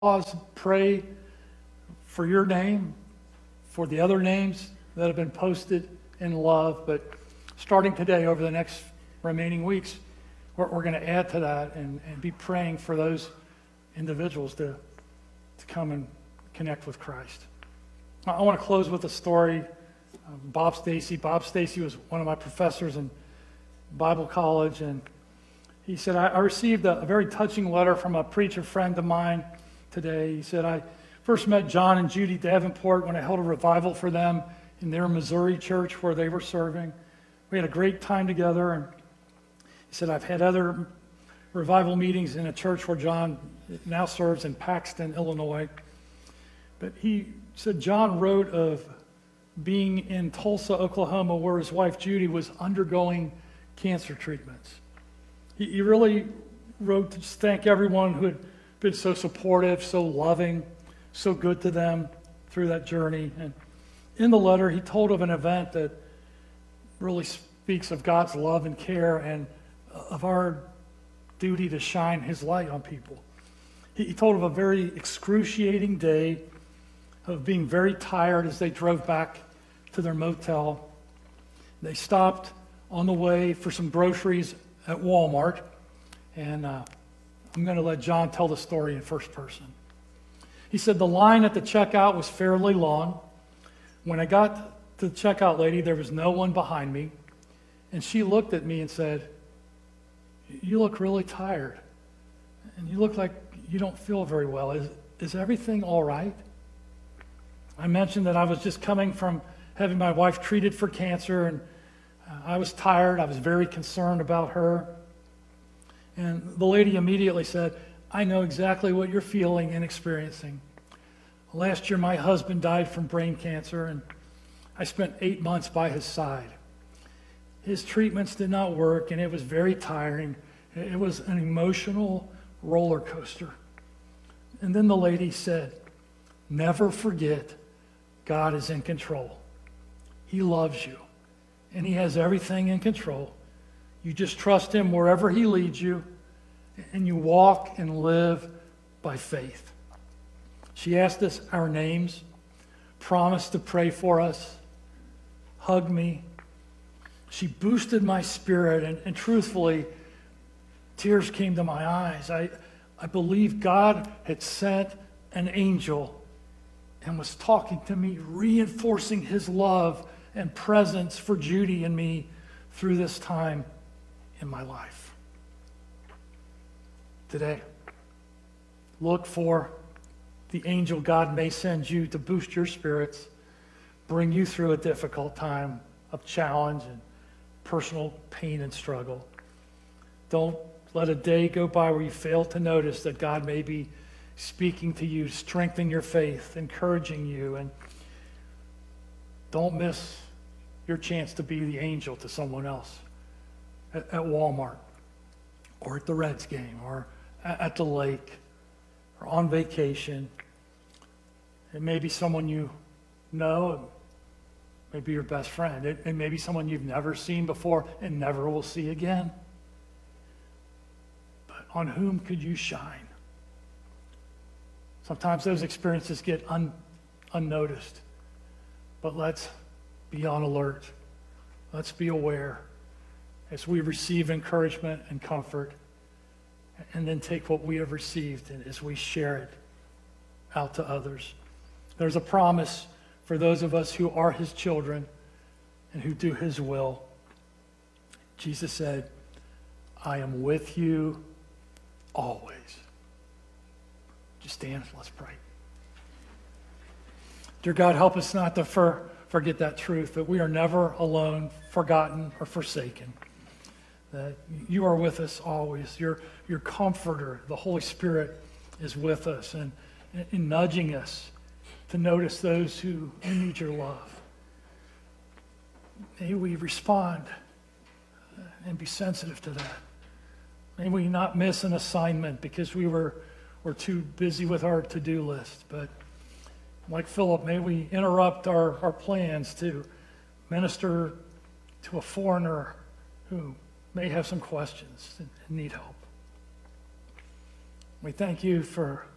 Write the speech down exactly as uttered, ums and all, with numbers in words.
pause, pray for your name, for the other names that have been posted in love. But starting today, over the next remaining weeks, we're, we're going to add to that and, and be praying for those individuals to, to come and connect with Christ. I, I want to close with a story. Um, Bob Stacy. Bob Stacy was one of my professors in Bible college, and he said, I, I received a, a very touching letter from a preacher friend of mine today. He said, I first met John and Judy Davenport when I held a revival for them in their Missouri church where they were serving. We had a great time together, and he said, I've had other revival meetings in a church where John now serves in Paxton, Illinois. But he said John wrote of being in Tulsa, Oklahoma, where his wife Judy was undergoing cancer treatments. He, he really wrote to just thank everyone who had been so supportive, so loving, so good to them through that journey. And in the letter, he told of an event that really speaks of God's love and care and of our duty to shine his light on people. He, he told of a very excruciating day of being very tired as they drove back to their motel. They stopped on the way for some groceries at Walmart, and uh, I'm going to let John tell the story in first person. He said, the line at the checkout was fairly long. When I got to the checkout lady, there was no one behind me, and she looked at me and said, you look really tired, and you look like you don't feel very well. Is, is everything all right? I mentioned that I was just coming from having my wife treated for cancer, and uh, I was tired. I was very concerned about her. And the lady immediately said, I know exactly what you're feeling and experiencing. Last year, my husband died from brain cancer, and I spent eight months by his side. His treatments did not work, and it was very tiring. It was an emotional roller coaster. And then the lady said, never forget, God is in control. He loves you, and he has everything in control. You just trust him wherever he leads you, and you walk and live by faith. She asked us our names, promised to pray for us, hugged me. She boosted my spirit, and, and truthfully, tears came to my eyes. I, I believe God had sent an angel and was talking to me, reinforcing his love and presence for Judy and me through this time in my life. Today, look for the angel God may send you to boost your spirits, bring you through a difficult time of challenge and personal pain and struggle. Don't let a day go by where you fail to notice that God may be speaking to you, strengthening your faith, encouraging you, and don't miss your chance to be the angel to someone else at, at Walmart or at the Reds game or at, at the lake or on vacation. It may be someone you know, maybe your best friend. It, it may be someone you've never seen before and never will see again. But on whom could you shine? Sometimes those experiences get un, unnoticed, but let's be on alert. Let's be aware as we receive encouragement and comfort, and then take what we have received and as we share it out to others. There's a promise for those of us who are his children and who do his will. Jesus said, I am with you always. Just stand, let's pray. Dear God, help us not to for, forget that truth, that we are never alone, forgotten, or forsaken. That you are with us always. Your, your comforter, the Holy Spirit, is with us and, and nudging us to notice those who need your love. May we respond and be sensitive to that. May we not miss an assignment because we were We're too busy with our to-do list. But like Philip, may we interrupt our, our plans to minister to a foreigner who may have some questions and need help. We thank you for